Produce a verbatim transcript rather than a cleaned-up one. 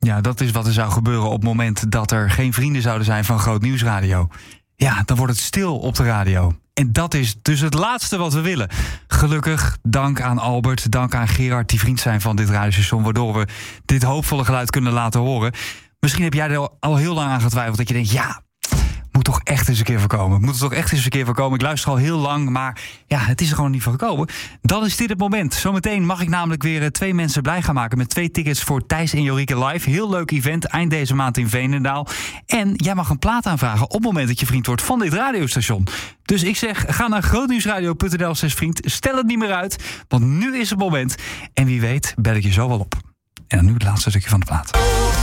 Ja, dat is wat er zou gebeuren op het moment dat er geen vrienden zouden zijn van Groot Nieuwsradio. Ja, dan wordt het stil op de radio. En dat is dus het laatste wat we willen. Gelukkig, dank aan Albert, dank aan Gerard, die vriend zijn van dit radiostation, waardoor we dit hoopvolle geluid kunnen laten horen. Misschien heb jij er al heel lang aan getwijfeld dat je denkt, ja, moet toch echt eens een keer voorkomen. Moet er toch echt eens een keer voorkomen. Ik luister al heel lang, maar ja, het is er gewoon niet van gekomen. Dan is dit het moment. Zometeen mag ik namelijk weer twee mensen blij gaan maken met twee tickets voor Thijs en Jorike Live. Heel leuk event, eind deze maand in Veenendaal. En jij mag een plaat aanvragen op het moment dat je vriend wordt van dit radiostation. Dus ik zeg, ga naar grootnieuwsradio punt n l slash vriend. Stel het niet meer uit, want nu is het moment. En wie weet bel ik je zo wel op. En dan nu het laatste stukje van de plaat.